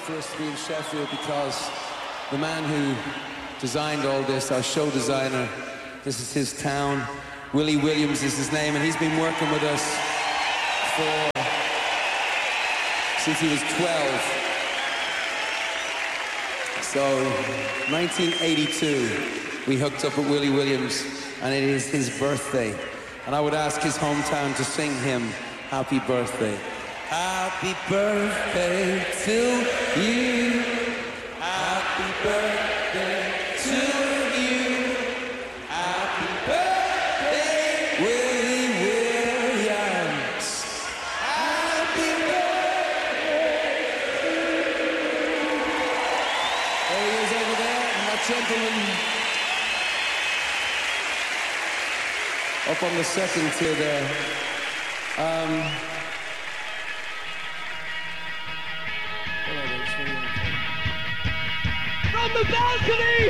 for us to be in Sheffield because the man who designed all this, our show designer, this is his town. Willie Williams is his name, and he's been working with us since he was 12. So, 1982, we hooked up with Willie Williams, and it is his birthday. And I would ask his hometown to sing him happy birthday. Happy birthday to you. Happy birthday to you. Happy birthday, Willie Williams. Happy birthday. There he is over there, and that gentleman up on the second tier there. From the balcony!